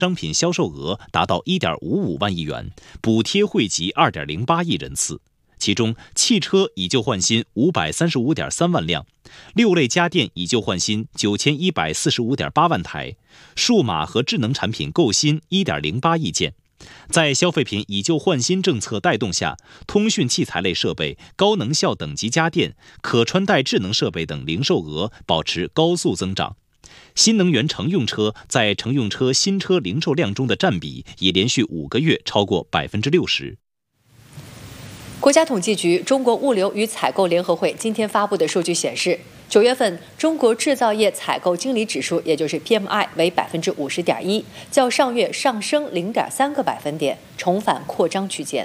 商品销售额达到1.55万亿元，补贴惠及2.08亿人次。其中，汽车以旧换新535.3万辆，6类家电以旧换新9145.8万台，数码和智能产品购新1.08亿件。在消费品以旧换新政策带动下，通讯器材类设备、高能效等级家电、可穿戴智能设备等零售额保持高速增长。新能源乘用车在乘用车新车零售量中的占比也连续5个月超过60%。 国家统计局中国物流与采购联合会今天发布的数据显示，9月份中国制造业采购经理指数，也就是 PMI 为50.1%，较上月上升0.3个百分点，重返扩张区间。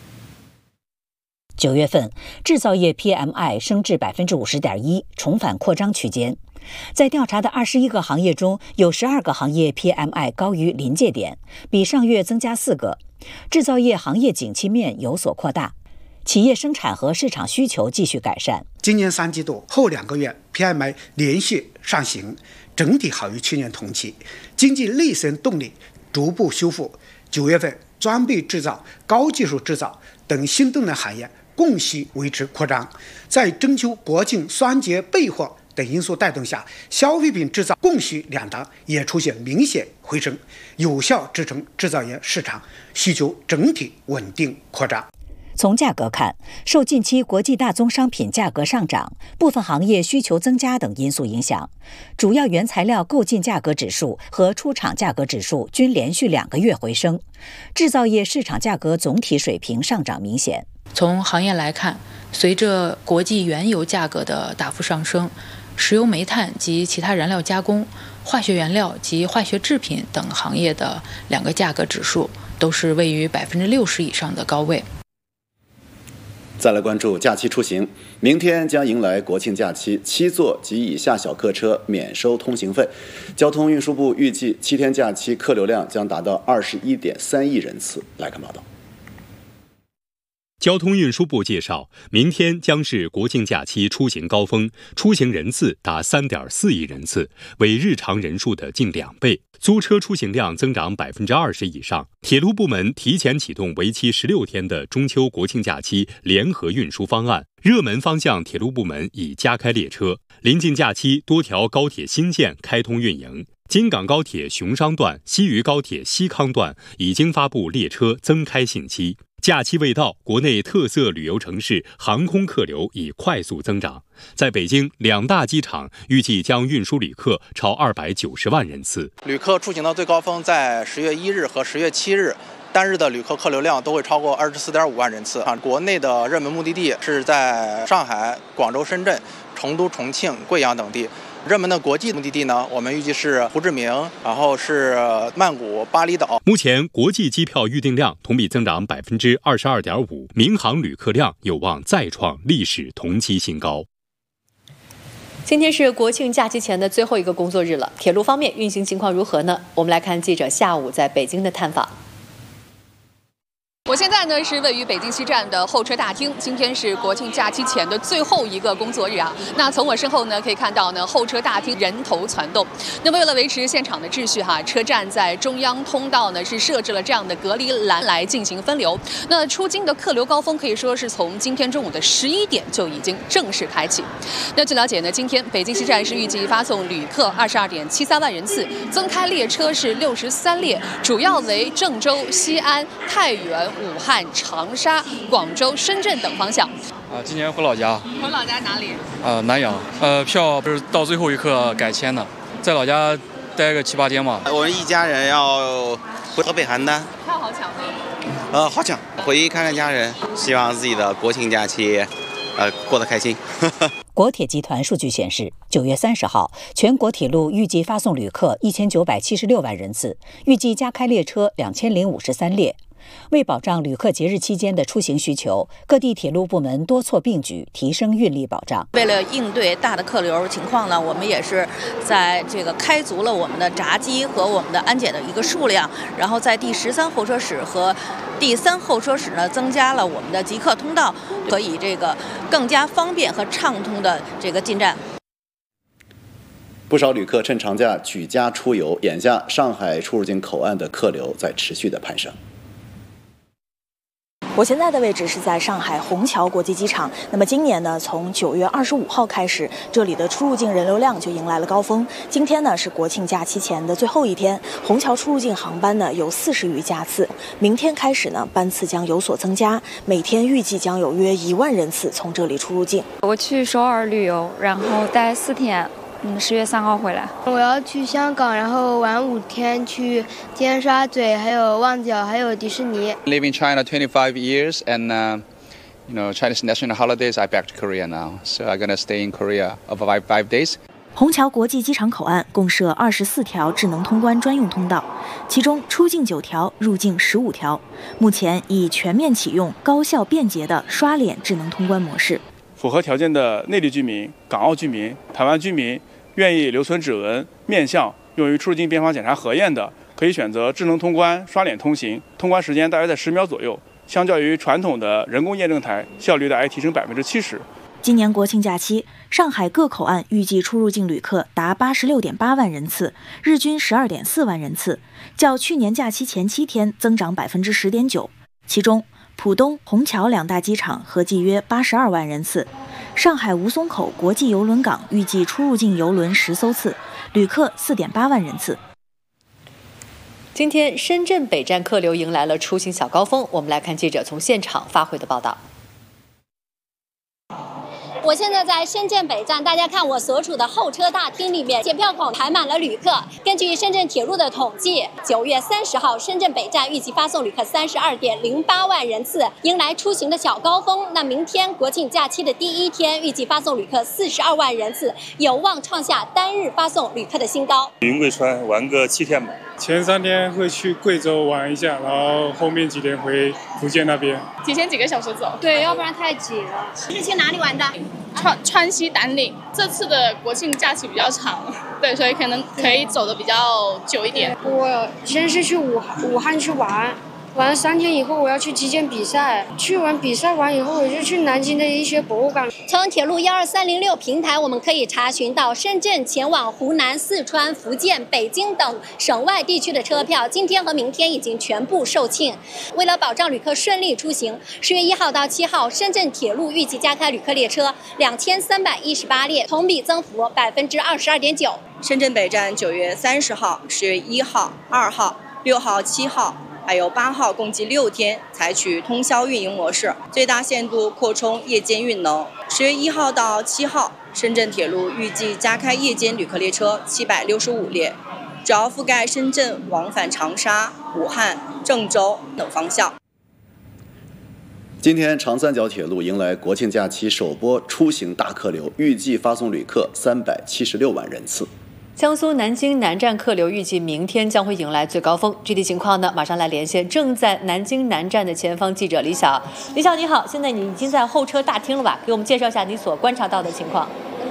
9月份制造业 PMI 升至50.1%，重返扩张区间。在调查的21个行业中，有12个行业 PMI 高于临界点，比上月增加4个。制造业行业景气面有所扩大。企业生产和市场需求继续改善。 今年3季度后2个月 PMI 连续上行，整体好于去年同期，经济内生动力逐步修复。9月份，装备制造、高技术制造等新动能行业供需维持扩张。在中秋、国庆、双节备货等因素带动下，消费品制造供需两端也出现明显回升，有效支撑制造业市场需求整体稳定扩张。 从价格看，受近期国际大宗商品价格上涨、部分行业需求增加等因素影响，主要原材料购进价格指数和出厂价格指数均连续2个月回升，制造业市场价格总体水平上涨明显。 从行业来看，随着国际原油价格的大幅上升，石油煤炭及其他燃料加工、化学原料及化学制品等行业的2个价格指数都是位于60%以上的高位。 再来关注假期出行，明天将迎来国庆假期，7座及以下小客车免收通行费。交通运输部预计7天假期客流量将达到21.3亿人次。来看报道。 交通运输部介绍，明天将是国庆假期出行高峰，出行人次达3.4亿人次，为日常人数的近2倍。租车出行量增长20%以上。铁路部门提前启动为期16天的中秋国庆假期联合运输方案，热门方向铁路部门已加开列车。临近假期，多条高铁新线开通运营。京港高铁熊商段、西渝高铁西康段已经发布列车增开信息。假期未到，国内特色旅游城市航空客流已快速增长。在北京2大机场预计将运输旅客超290万人次。 旅客出行的最高峰在10月1日和10月7日，单日的旅客客流量都会超过24.5万人次。国内的热门目的地是在上海、广州、深圳、成都、重庆、贵阳等地。热门的国际目的地呢，我们预计是胡志明，然后是曼谷、巴厘岛。 目前国际机票预订量同比增长22.5%，民航旅客量有望再创历史同期新高。 今天是国庆假期前的最后一个工作日了，铁路方面运行情况如何呢？我们来看记者下午在北京的探访。 我现在呢是位于北京西站的候车大厅，今天是国庆假期前的最后一个工作日啊。那从我身后呢可以看到呢，候车大厅人头攒动。那么为了维持现场的秩序车站在中央通道呢是设置了这样的隔离栏来进行分流。那出京的客流高峰可以说是从今天中午的11点就已经正式开启。那据了解呢，今天北京西站是预计发送旅客22.73万人次，增开列车是63列，主要为郑州、西安、太原、武汉、长沙、广州、深圳等方向。 今年回老家。 回老家哪里？ 南阳。票不是到最后一刻改签的，在老家待个7、8天嘛。 我们一家人要回河北邯郸。 票好抢吗？ 好抢，回去看看家人，希望自己的国庆假期，过得开心。 国铁集团数据显示，9月30号，全国铁路预计发送旅客1976万人次，预计加开列车2053列。为保障旅客节日期间的出行需求，各地铁路部门多措并举，提升运力保障。 为了应对大的客流情况呢，我们也是在这个开足了我们的闸机和我们的安检的一个数量，然后在第13候车室和第3候车室呢增加了我们的即刻通道，可以这个更加方便和畅通的这个进站。 不少旅客趁长假举家出游，眼下上海出入境口岸的客流在持续的攀升。 我现在的位置是在上海虹桥国际机场。那么今年呢，从9月25号开始，这里的出入境人流量就迎来了高峰。今天呢是国庆假期前的最后一天，虹桥出入境航班呢有40余架次。明天开始呢，班次将有所增加，每天预计将有约1万人次从这里出入境。 我去首尔旅游，然后待4天。10月3号回来。 我要去香港，然后玩5天，去尖沙咀，还有旺角，还有迪士尼。 Live in China 25 years, and Chinese national holidays. I back to Korea now, so I'm gonna stay in Korea over 5 days. 虹桥国际机场口岸共设24条智能通关专用通道，其中出境9条，入境15条。目前已全面启用高效便捷的刷脸智能通关模式。 符合条件的内地居民、港澳居民、台湾居民愿意留存指纹、面相用于出入境边防检查核验的，可以选择智能通关刷脸通行，通关时间大约在10秒左右，相较于传统的人工验证台，效率大约提升70%。 今年国庆假期，上海各口岸预计出入境旅客达86.8万人次，日均12.4万人次，较去年假期前7天增长10.9%。其中，浦东、虹桥2大机场合计约82万人次。上海吴淞口国际邮轮港预计出入境邮轮10艘次，旅客4.8万人次。 今天深圳北站客流迎来了出行小高峰，我们来看记者从现场发回的报道。 我现在在深圳北站，大家看我所处的候车大厅里面，检票口排满了旅客。根据深圳铁路的统计，9月30号深圳北站预计发送旅客32.08万人次，迎来出行的小高峰。那明天国庆假期的第1天，预计发送旅客42万人次，有望创下单日发送旅客的新高。 云贵川玩个7天吧。 前3天会去贵州玩一下，然后后面几天回福建那边。 提前几个小时走， 对，要不然太挤了。是去哪里玩的？ 川西丹岭。这次的国庆假期比较长，对，所以可以走的比较久一点。 我先是去武汉去玩。玩了3天以后，我要去击剑比赛。去完比赛完以后，我就去南京的一些博物馆。 从铁路12306平台，我们可以查询到深圳前往湖南、四川、福建、北京等省外地区的车票，今天和明天已经全部售罄。为了保障旅客顺利出行，10月1号到7号，深圳铁路预计加开旅客列车2318列，同比增幅22.9%。 深圳北站9月30号、10月1号、2号、6号、7号。还有8号共计6天，采取通宵运营模式，最大限度扩充夜间运能。10月1号到7号，深圳铁路预计加开夜间旅客列车765列，主要覆盖深圳往返长沙、武汉、郑州等方向。 今天长三角铁路迎来国庆假期首波出行大客流，预计发送旅客376万人次。 江苏南京南站客流预计明天将会迎来最高峰，具体情况呢，马上来连线正在南京南站的前方记者李晓。李晓你好，现在你已经在候车大厅了吧？给我们介绍一下你所观察到的情况。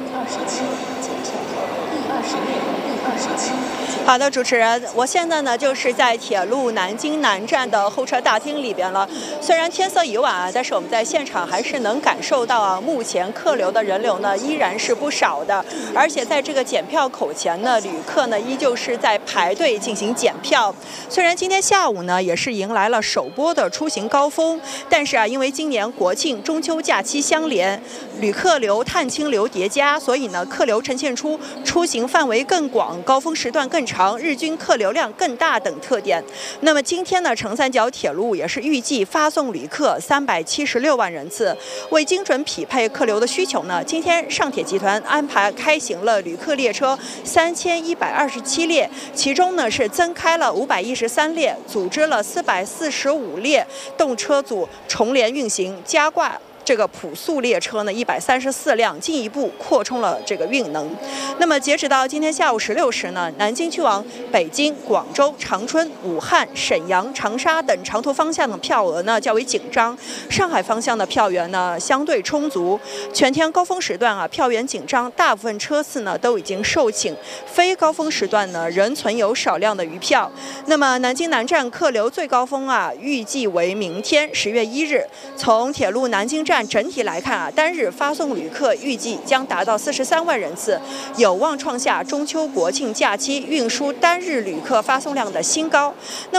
好的，主持人，我现在呢就是在铁路南京南站的候车大厅里边了。虽然天色已晚，但是我们在现场还是能感受到啊，目前客流的人流呢依然是不少的，而且在这个检票口前呢，旅客呢依旧是在排队进行检票。虽然今天下午呢也是迎来了首波的出行高峰，但是啊，因为今年国庆、中秋假期相连，旅客流、探亲流叠加，所以呢客流呈现出出行范围更广、高峰时段更长、日均客流量更大等特点。那么今天呢，长三角铁路也是预计发送旅客376万人次。为精准匹配客流的需求呢，今天上铁集团安排开行了旅客列车3127列，其中呢是增开了513列，组织了445列动车组重联运行，加挂这个普速列车呢134辆，进一步扩充了这个运能。那么截止到今天下午16时呢，南京去往北京、广州、长春、武汉、沈阳、长沙等长途方向的票额呢较为紧张，上海方向的票源呢相对充足。全天高峰时段啊，票源紧张，大部分车次呢都已经售罄，非高峰时段呢仍存有少量的余票。那么南京南站客流最高峰啊，预计为明天10月1日，从铁路南京站但整体来看啊，单日发送旅客预计将达到43万人次，有望创下中秋国庆假期运输单日旅客发送量的新高。那